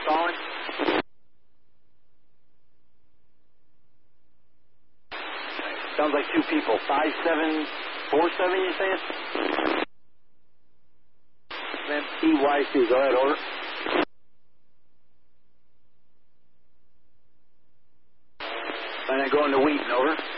calling? Sounds like two people. 5747, you saying? EYC, go ahead, over. And then going to Wheaton, over.